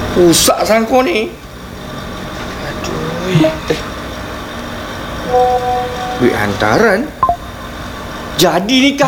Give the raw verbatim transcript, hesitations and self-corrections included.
Rusak sangko ni. Aduh. Eh. Duit hantaran. Jadi nikah